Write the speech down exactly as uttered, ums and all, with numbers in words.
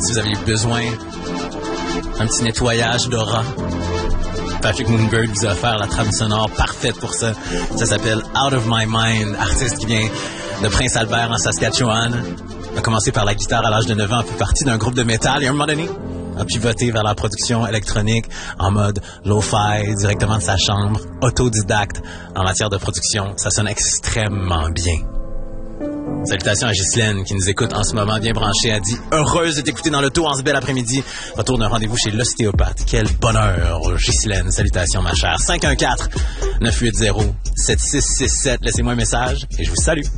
Si vous avez besoin d'un petit nettoyage d'aura, Patrick Moonbird vous a offert la trame sonore parfaite pour ça. Ça s'appelle Out of My Mind, artiste qui vient de Prince Albert en Saskatchewan. A commencé par la guitare à l'âge de neuf ans, a fait partie d'un groupe de métal et à un moment donné, a pivoté vers la production électronique en mode lo-fi, directement de sa chambre, autodidacte en matière de production. Ça sonne extrêmement bien. Salutations à Ghislaine qui nous écoute en ce moment, bien branchée. Elle dit « Heureuse de t'écouter dans l'auto en ce bel après-midi. Retour d'un rendez-vous chez l'ostéopathe. Quel bonheur, Ghislaine. Salutations, ma chère. cinq un quatre, neuf huit zéro, sept six six sept. Laissez-moi un message et je vous salue. »